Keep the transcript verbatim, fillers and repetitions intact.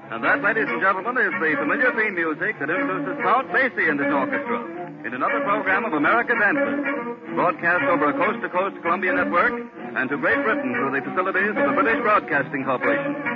And that, ladies and gentlemen, is the familiar theme music that introduces Count Basie and his orchestra in another program of America Dances, broadcast over a coast-to-coast Columbia network and to Great Britain through the facilities of the British Broadcasting Corporation.